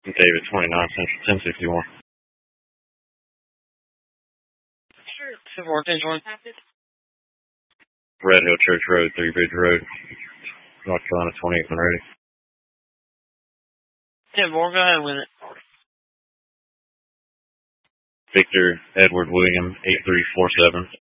David, 29 Central, 1061. Sure. 1421. Red Hill Church Road, Three Bridge Road, North Carolina, 28 when ready. 10-4, go ahead with it. Victor Edward William, 8347.